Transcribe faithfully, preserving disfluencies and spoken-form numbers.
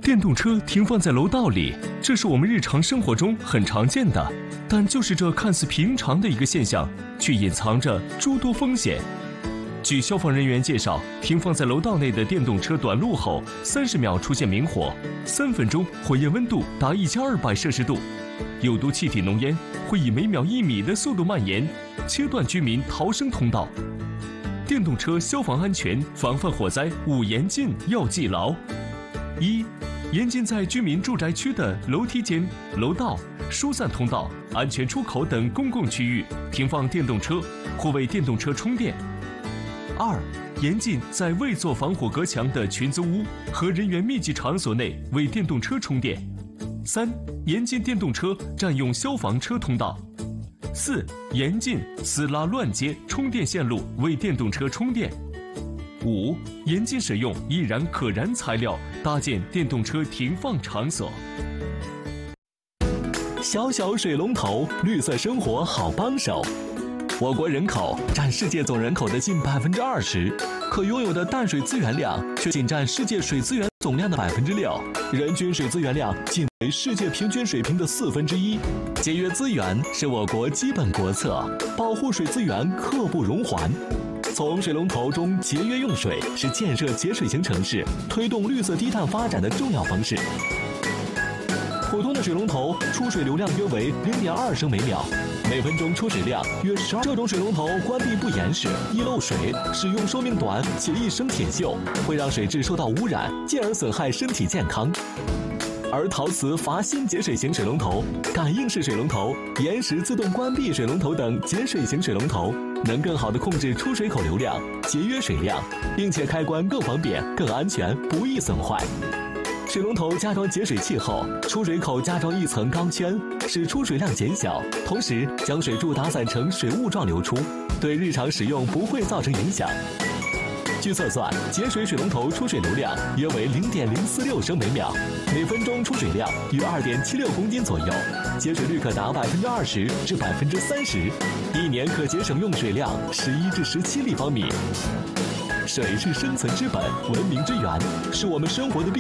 电动车停放在楼道里，这是我们日常生活中很常见的，但就是这看似平常的一个现象，却隐藏着诸多风险。据消防人员介绍，停放在楼道内的电动车短路后，三十秒出现明火，三分钟火焰温度达一千二百摄氏度，有毒气体浓烟会以每秒一米的速度蔓延，切断居民逃生通道。电动车消防安全防范火灾五严禁要记牢：一、严禁在居民住宅区的楼梯间、楼道、疏散通道、安全出口等公共区域停放电动车或为电动车充电。二、严禁在未做防火隔墙的群租屋和人员密集场所内为电动车充电。三、严禁电动车占用消防车通道。四、严禁私拉乱接充电线路为电动车充电。五、严禁使用易燃可燃材料搭建电动车停放场所。 小小水龙头，绿色生活好帮手。我国人口占世界总人口的近百分之二十，可拥有的淡水资源量却仅占世界水资源总量的百分之六，人均水资源量仅为世界平均水平的四分之一。节约资源是我国基本国策，保护水资源刻不容缓。从水龙头中节约用水是建设节水型城市、推动绿色低碳发展的重要方式。普通的水龙头出水流量约为零点二升每秒，每分钟出水量约十二。这种水龙头关闭不严实、易漏水，使用寿命短且易生铁锈，会让水质受到污染，进而损害身体健康。而陶瓷阀芯节水型水龙头、感应式水龙头、延时自动关闭水龙头等节水型水龙头，能更好地控制出水口流量，节约水量，并且开关更方便、更安全，不易损坏。水龙头加装节水器后，出水口加装一层钢圈，使出水量减小，同时将水柱打散成水雾状流出，对日常使用不会造成影响。据测算，节水水龙头出水流量约为零点零四六升每秒，每分钟出水量约二点七六公斤左右，节水率可达百分之二十至百分之三十，一年可节省用水量十一至十七立方米。水是生存之本，文明之源，是我们生活的必